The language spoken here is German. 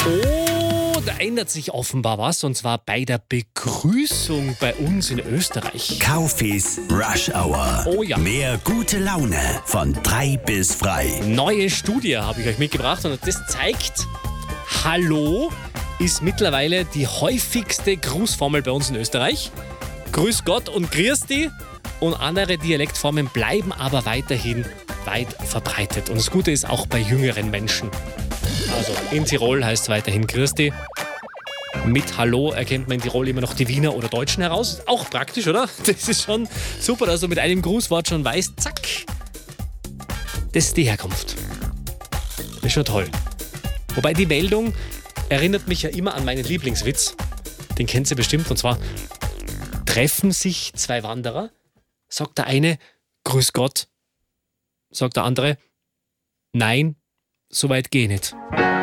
Oh, da ändert sich offenbar was, und zwar bei der Begrüßung bei uns in Österreich. Kaufis Rush Hour. Oh ja. Mehr gute Laune von 3 bis frei. Neue Studie habe ich euch mitgebracht und das zeigt, Hallo ist mittlerweile die häufigste Grußformel bei uns in Österreich. Grüß Gott und Grüß dich und andere Dialektformen bleiben aber weiterhin weit verbreitet. Und das Gute ist auch bei jüngeren Menschen. Also in Tirol heißt es weiterhin Grüß dich. Mit Hallo erkennt man in Tirol immer noch die Wiener oder Deutschen heraus. Auch praktisch, oder? Das ist schon super, dass du mit einem Grußwort schon weißt, zack, das ist die Herkunft. Das ist schon toll. Wobei die Meldung erinnert mich ja immer an meinen Lieblingswitz. Den kennt ihr bestimmt, und zwar: Treffen sich zwei Wanderer, sagt der eine, Grüß Gott, sagt der andere, nein, so weit geh nicht.